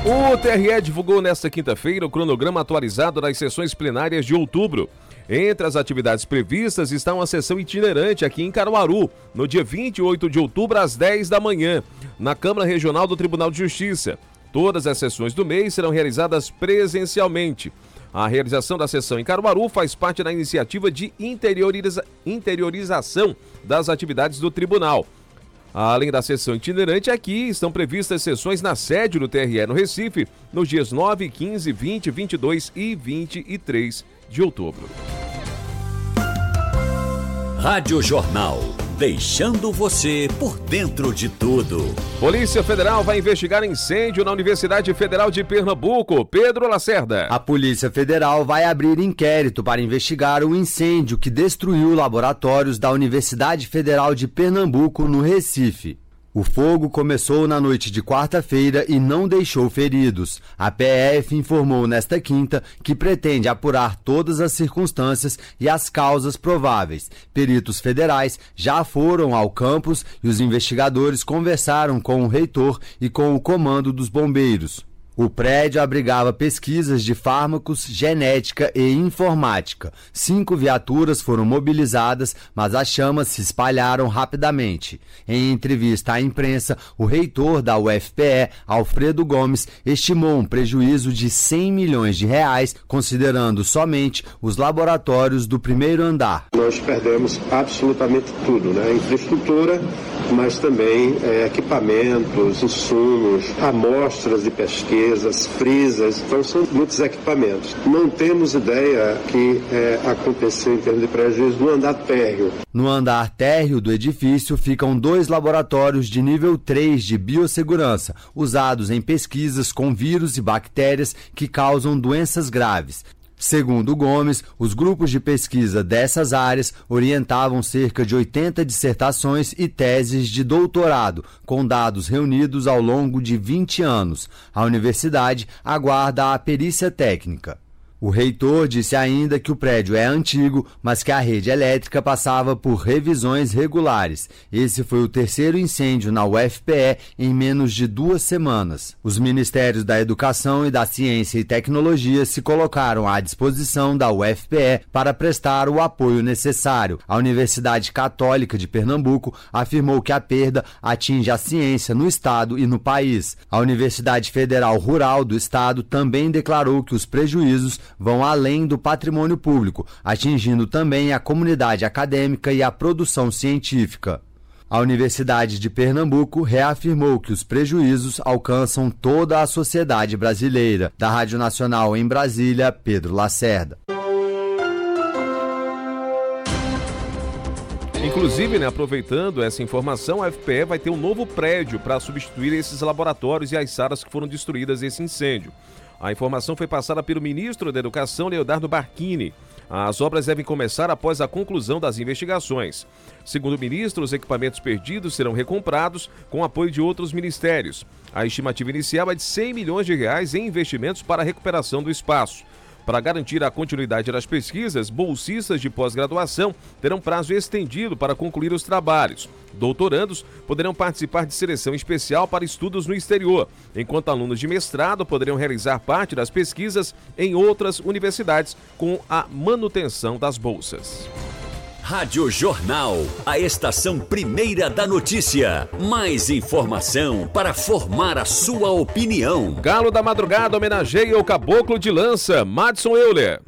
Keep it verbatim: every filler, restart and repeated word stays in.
O T R E divulgou nesta quinta-feira o cronograma atualizado das sessões plenárias de outubro. Entre as atividades previstas está uma sessão itinerante aqui em Caruaru, no dia vinte e oito de outubro, às dez da manhã, na Câmara Regional do Tribunal de Justiça. Todas as sessões do mês serão realizadas presencialmente. A realização da sessão em Caruaru faz parte da iniciativa de interioriza... interiorização das atividades do tribunal. Além da sessão itinerante, aqui estão previstas sessões na sede do T R E no Recife, nos dias nove, quinze, vinte, vinte e dois e vinte e três de outubro. Rádio Jornal, deixando você por dentro de tudo. Polícia Federal vai investigar incêndio na Universidade Federal de Pernambuco. Pedro Lacerda. A Polícia Federal vai abrir inquérito para investigar o incêndio que destruiu laboratórios da Universidade Federal de Pernambuco, no Recife. O fogo começou na noite de quarta-feira e não deixou feridos. A P F informou nesta quinta que pretende apurar todas as circunstâncias e as causas prováveis. Peritos federais já foram ao campus e os investigadores conversaram com o reitor e com o comando dos bombeiros. O prédio abrigava pesquisas de fármacos, genética e informática. Cinco viaturas foram mobilizadas, mas as chamas se espalharam rapidamente. Em entrevista à imprensa, o reitor da U F P E, Alfredo Gomes, estimou um prejuízo de cem milhões de reais, considerando somente os laboratórios do primeiro andar. Nós perdemos absolutamente tudo, né? Infraestrutura, mas também é, equipamentos, insumos, amostras de pesquisa, frisas, então são muitos equipamentos. Não temos ideia que é, aconteceu em termos de prejuízo no andar térreo. No andar térreo do edifício ficam dois laboratórios de nível três de biossegurança, usados em pesquisas com vírus e bactérias que causam doenças graves. Segundo Gomes, os grupos de pesquisa dessas áreas orientavam cerca de oitenta dissertações e teses de doutorado, com dados reunidos ao longo de vinte anos. A universidade aguarda a perícia técnica. O reitor disse ainda que o prédio é antigo, mas que a rede elétrica passava por revisões regulares. Esse foi o terceiro incêndio na U F P E em menos de duas semanas. Os Ministérios da Educação e da Ciência e Tecnologia se colocaram à disposição da U F P E para prestar o apoio necessário. A Universidade Católica de Pernambuco afirmou que a perda atinge a ciência no estado e no país. A Universidade Federal Rural do estado também declarou que os prejuízos vão além do patrimônio público, atingindo também a comunidade acadêmica e a produção científica. A Universidade de Pernambuco reafirmou que os prejuízos alcançam toda a sociedade brasileira. Da Rádio Nacional em Brasília, Pedro Lacerda. Inclusive, né, aproveitando essa informação, a U F P E vai ter um novo prédio para substituir esses laboratórios e as salas que foram destruídas nesse incêndio. A informação foi passada pelo ministro da Educação, Leonardo Barquini. As obras devem começar após a conclusão das investigações. Segundo o ministro, os equipamentos perdidos serão recomprados com apoio de outros ministérios. A estimativa inicial é de cem milhões de reais em investimentos para a recuperação do espaço. Para garantir a continuidade das pesquisas, bolsistas de pós-graduação terão prazo estendido para concluir os trabalhos. Doutorandos poderão participar de seleção especial para estudos no exterior, enquanto alunos de mestrado poderão realizar parte das pesquisas em outras universidades com a manutenção das bolsas. Rádio Jornal, a estação primeira da notícia. Mais informação para formar a sua opinião. Galo da Madrugada homenageia o Caboclo de Lança, Madson Euler.